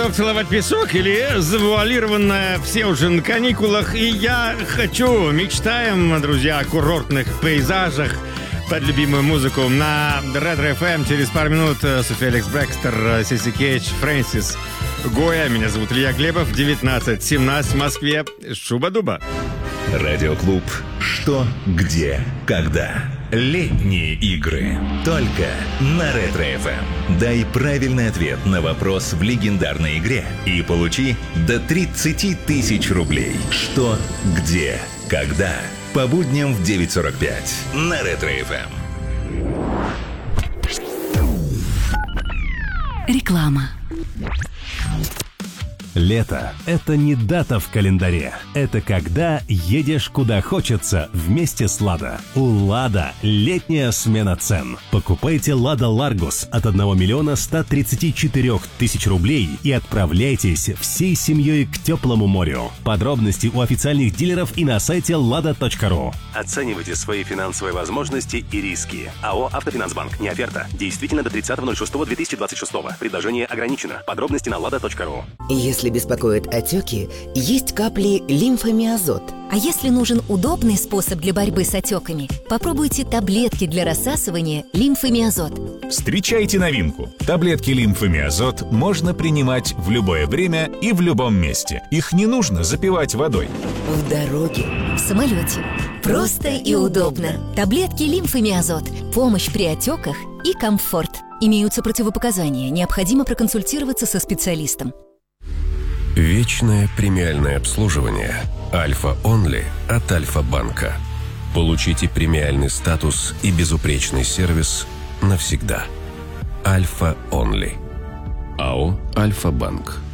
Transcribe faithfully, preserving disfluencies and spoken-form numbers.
готов целовать песок или завуалированная все уже на каникулах. И я хочу, мечтаем, друзья, о курортных пейзажах под любимую музыку. На Ретро эф эм через пару минут София Алекс Брэкстер, Сиси Кейдж, Фрэнсис Гоя. Меня зовут Илья Глебов. девятнадцать семнадцать в Москве. Шуба-дуба. Радиоклуб «Что, где, когда». Летние игры. Только на Ретро эф эм. Дай правильный ответ на вопрос в легендарной игре и получи до тридцать тысяч рублей. Что, где, когда. По будням в девять сорок пять на Ретро эф эм. Реклама. Лето – это не дата в календаре. Это когда едешь куда хочется вместе с «Лада». У «Лада» летняя смена цен. Покупайте «Лада Ларгус» от одного миллиона ста тридцати четырёх тысяч рублей и отправляйтесь всей семьей к теплому морю. Подробности у официальных дилеров и на сайте лада точка ру. Оценивайте свои финансовые возможности и риски. АО «Автофинансбанк». Не оферта. Действительно до тридцатого шестого две тысячи двадцать шестого. Предложение ограничено. Подробности на лада точка ру. Если беспокоят отеки, есть капли лимфомиазот. А если нужен удобный способ для борьбы с отеками, попробуйте таблетки для рассасывания лимфомиазот. Встречайте новинку. Таблетки лимфомиазот можно принимать в любое время и в любом месте. Их не нужно запивать водой. В дороге. В самолете. Просто и удобно. Таблетки лимфомиазот. Помощь при отеках и комфорт. Имеются противопоказания. Необходимо проконсультироваться со специалистом. Вечное премиальное обслуживание Альфа Онли от Альфа-банка. Получите премиальный статус и безупречный сервис навсегда. Альфа Онли. АО Альфа-банк.